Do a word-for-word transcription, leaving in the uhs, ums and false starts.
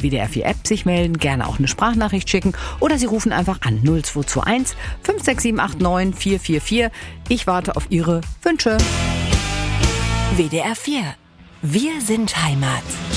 W D R vier App sich melden, gerne auch eine Sprachnachricht schicken oder Sie rufen einfach an null zwei zwei eins fünf sechs sieben acht neun vier vier vier. Ich warte auf Ihre Wünsche. W D R vier. Wir sind Heimat.